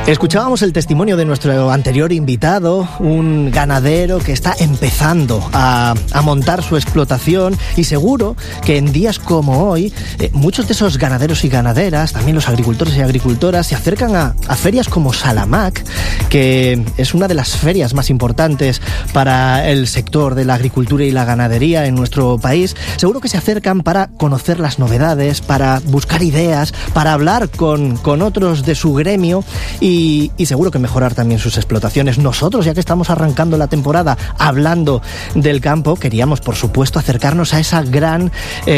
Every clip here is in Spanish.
Escuchábamos el testimonio de nuestro anterior invitado, un ganadero que está empezando a montar su explotación, y seguro que en días como hoy muchos de esos ganaderos y ganaderas, también los agricultores y agricultoras, se acercan a ferias como Salamac, que es una de las ferias más importantes para el sector de la agricultura y la ganadería en nuestro país. Seguro que se acercan para conocer las novedades, para buscar ideas, para hablar con otros de su gremio y seguro que mejorar también sus explotaciones. Nosotros, ya que estamos arrancando la temporada hablando del campo, queríamos, por supuesto, acercarnos a esa gran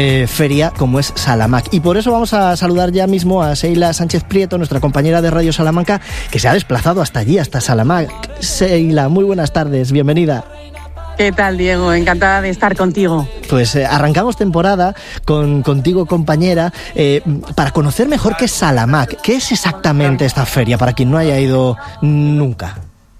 feria como es Salamac. Y por eso vamos a saludar ya mismo a Seila Sánchez Prieto, nuestra compañera de Radio Salamanca, que se ha desplazado hasta allí, hasta Salamac. Seila, muy buenas tardes, bienvenida. ¿Qué tal, Diego? Encantada de estar contigo. Pues arrancamos temporada contigo, compañera, para conocer mejor qué es Salamac. ¿Qué es exactamente esta feria, para quien no haya ido nunca?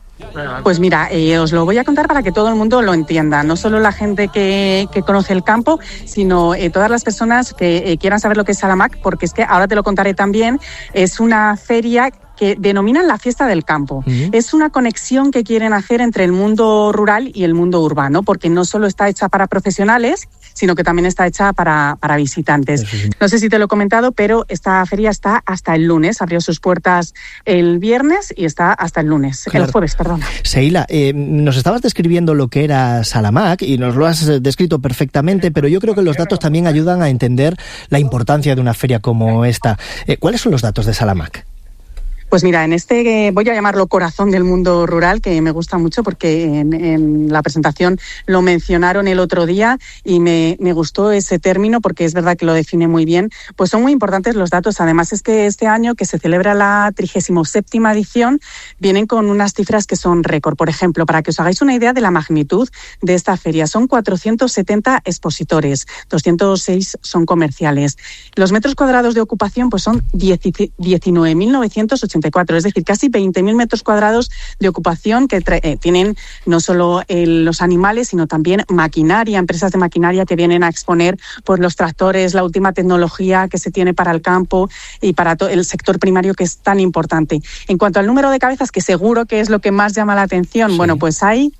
Pues mira, os lo voy a contar para que todo el mundo lo entienda. No solo la gente que conoce el campo, sino todas las personas que quieran saber lo que es Salamac, porque es que ahora te lo contaré también. Es una feria que denominan la fiesta del campo. Es una conexión que quieren hacer entre el mundo rural y el mundo urbano, porque no solo está hecha para profesionales, sino que también está hecha para visitantes. No sé si te lo he comentado, pero esta feria está hasta el lunes. Abrió sus puertas el viernes y está hasta el lunes, claro. El jueves, perdón. Seila, nos estabas describiendo lo que era Salamac y nos lo has descrito perfectamente, pero yo creo que los datos también ayudan a entender la importancia de una feria como esta. ¿Cuáles son los datos de Salamac? Pues mira, en este voy a llamarlo corazón del mundo rural, que me gusta mucho porque en la presentación lo mencionaron el otro día y me gustó ese término porque es verdad que lo define muy bien. Pues son muy importantes los datos. Además es que este año, que se celebra la 37ª edición, vienen con unas cifras que son récord. Por ejemplo, para que os hagáis una idea de la magnitud de esta feria, son 470 expositores, 206 son comerciales. Los metros cuadrados de ocupación pues son 19.984. Es decir, casi 20.000 metros cuadrados de ocupación que tienen no solo los animales, sino también maquinaria, empresas de maquinaria que vienen a exponer pues, los tractores, la última tecnología que se tiene para el campo y para el sector primario, que es tan importante. En cuanto al número de cabezas, que seguro que es lo que más llama la atención, sí. Bueno, pues hay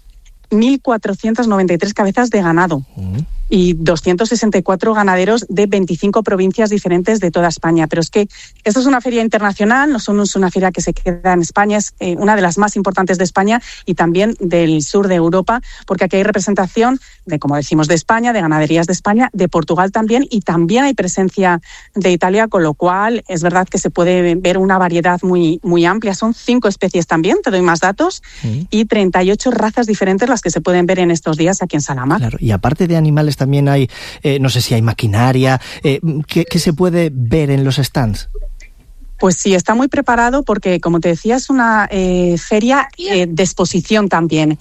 1.493 cabezas de ganado. Y 264 ganaderos de 25 provincias diferentes de toda España. Pero es que esta es una feria internacional, no solo es una feria que se queda en España, es una de las más importantes de España y también del sur de Europa, porque aquí hay representación de, como decimos, de España, de ganaderías de España, de Portugal también, y también hay presencia de Italia, con lo cual es verdad que se puede ver una variedad muy, muy amplia. Son 5 especies también, te doy más datos, y 38 razas diferentes las que se pueden ver en estos días aquí en Salamac. Claro, y aparte de animales también hay, no sé si hay maquinaria, ¿qué se puede ver en los stands? Pues sí, está muy preparado porque, como te decía, es una feria de exposición también.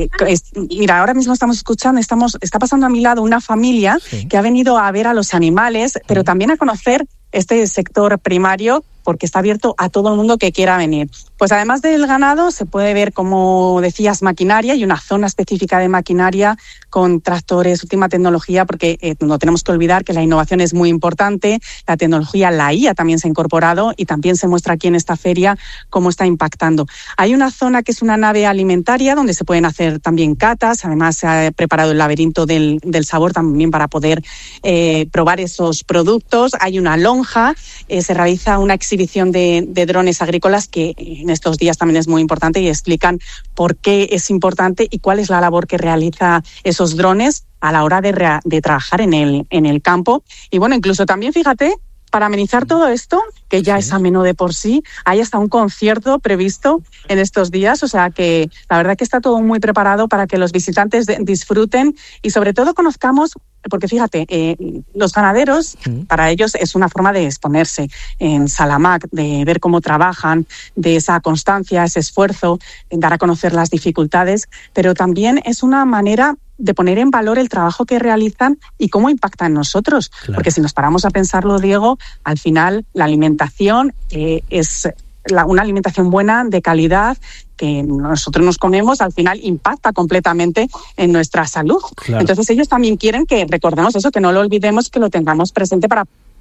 Mira, ahora mismo estamos escuchando, está pasando a mi lado una familia que ha venido a ver a los animales, pero también a conocer este sector primario, porque está abierto a todo el mundo que quiera venir. Pues además del ganado se puede ver, como decías, maquinaria, y una zona específica de maquinaria con tractores, última tecnología, porque no tenemos que olvidar que la innovación es muy importante, la tecnología, la IA también se ha incorporado y también se muestra aquí en esta feria cómo está impactando. Hay una zona que es una nave alimentaria donde se pueden hacer también catas, además se ha preparado el laberinto del sabor también para poder probar esos productos. Hay una lonja, se realiza una exhibición de drones agrícolas que en estos días también es muy importante y explican por qué es importante y cuál es la labor que realiza esos drones a la hora de trabajar en el campo. Y bueno, incluso también, fíjate, para amenizar todo esto, que ya es ameno de por sí, hay hasta un concierto previsto en estos días, o sea que la verdad que está todo muy preparado para que los visitantes disfruten y sobre todo conozcamos, porque fíjate, los ganaderos, para ellos es una forma de exponerse en Salamac, de ver cómo trabajan, de esa constancia, ese esfuerzo, dar a conocer las dificultades, pero también es una manera de poner en valor el trabajo que realizan y cómo impacta en nosotros. Claro. Porque si nos paramos a pensarlo, Diego, al final la alimentación es una alimentación buena, de calidad, que nosotros nos comemos, al final impacta completamente en nuestra salud. Claro. Entonces ellos también quieren que recordemos eso, que no lo olvidemos, que lo tengamos presente para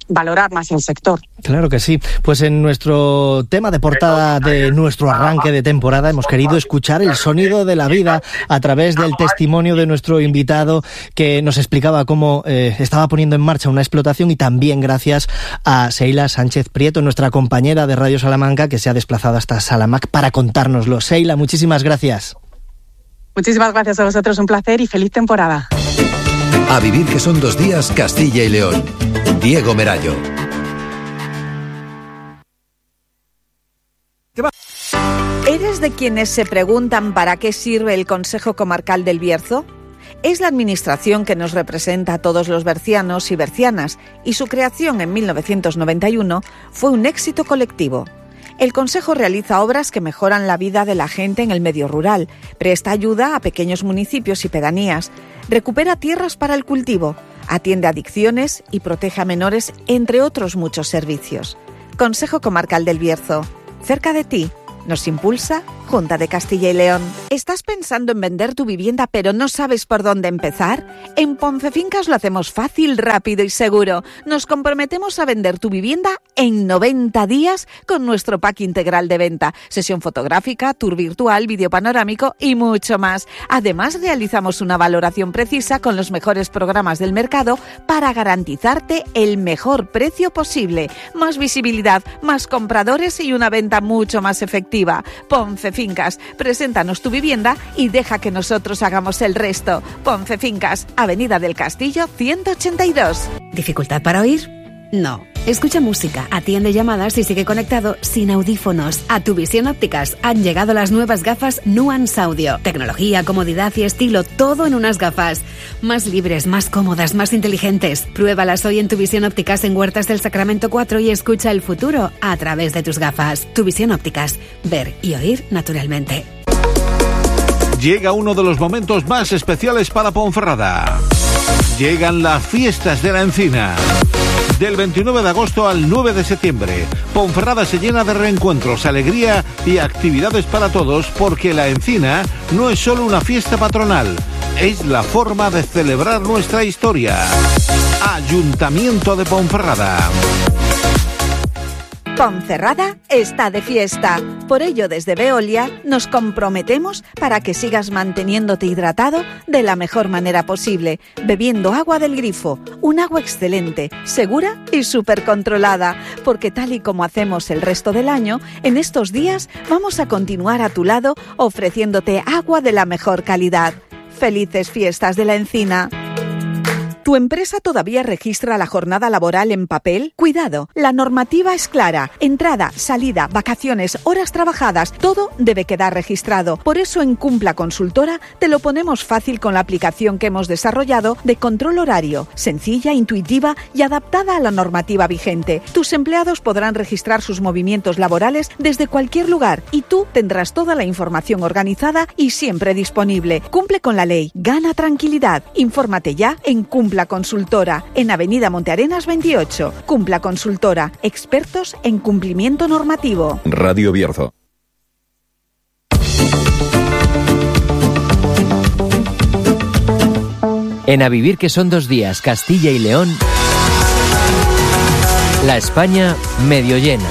valorar más el sector. Claro que sí. Pues en nuestro tema de portada de nuestro arranque de temporada hemos querido escuchar el sonido de la vida a través del testimonio de nuestro invitado, que nos explicaba cómo estaba poniendo en marcha una explotación, y también gracias a Seila Sánchez Prieto, nuestra compañera de Radio Salamanca, que se ha desplazado hasta Salamac para contárnoslo. Seila, muchísimas gracias. Muchísimas gracias a vosotros, un placer y feliz temporada. A vivir que son 2 días, Castilla y León. Diego Merayo. ¿Eres de quienes se preguntan para qué sirve el Consejo Comarcal del Bierzo? Es la administración que nos representa a todos los bercianos y bercianas, y su creación en 1991 fue un éxito colectivo. El Consejo realiza obras que mejoran la vida de la gente en el medio rural, presta ayuda a pequeños municipios y pedanías, recupera tierras para el cultivo, atiende adicciones y protege a menores, entre otros muchos servicios. Consejo Comarcal del Bierzo, cerca de ti. Nos impulsa Junta de Castilla y León. ¿Estás pensando en vender tu vivienda pero no sabes por dónde empezar? En Poncefincas lo hacemos fácil, rápido y seguro. Nos comprometemos a vender tu vivienda en 90 días con nuestro pack integral de venta. Sesión fotográfica, tour virtual, vídeo panorámico y mucho más. Además, realizamos una valoración precisa con los mejores programas del mercado para garantizarte el mejor precio posible. Más visibilidad, más compradores y una venta mucho más efectiva. Poncefincas, preséntanos tu vivienda y deja que nosotros hagamos el resto. Poncefincas, Avenida del Castillo 182. ¿Dificultad para oír? No. Escucha música, atiende llamadas y sigue conectado sin audífonos. A Tu Visión Ópticas han llegado las nuevas gafas Nuance Audio. Tecnología, comodidad y estilo, todo en unas gafas. Más libres, más cómodas, más inteligentes. Pruébalas hoy en Tu Visión Ópticas en Huertas del Sacramento 4 y escucha el futuro a través de tus gafas. Tu Visión Ópticas. Ver y oír naturalmente. Llega uno de los momentos más especiales para Ponferrada. Llegan las fiestas de la Encina. Del 29 de agosto al 9 de septiembre, Ponferrada se llena de reencuentros, alegría y actividades para todos, porque la Encina no es solo una fiesta patronal, es la forma de celebrar nuestra historia. Ayuntamiento de Ponferrada. Ponferrada está de fiesta. Por ello, desde Veolia nos comprometemos para que sigas manteniéndote hidratado de la mejor manera posible, bebiendo agua del grifo, un agua excelente, segura y súper controlada, porque tal y como hacemos el resto del año, en estos días vamos a continuar a tu lado ofreciéndote agua de la mejor calidad. ¡Felices fiestas de la Encina! ¿Tu empresa todavía registra la jornada laboral en papel? Cuidado, la normativa es clara. Entrada, salida, vacaciones, horas trabajadas, todo debe quedar registrado. Por eso en Cumpla Consultora te lo ponemos fácil con la aplicación que hemos desarrollado de control horario, sencilla, intuitiva y adaptada a la normativa vigente. Tus empleados podrán registrar sus movimientos laborales desde cualquier lugar y tú tendrás toda la información organizada y siempre disponible. Cumple con la ley, gana tranquilidad. Infórmate ya en Cumpla Consultora, en Avenida Montearenas 28. Cumpla Consultora, expertos en cumplimiento normativo. Radio Bierzo. En A Vivir que son 2 días, Castilla y León, la España medio llena.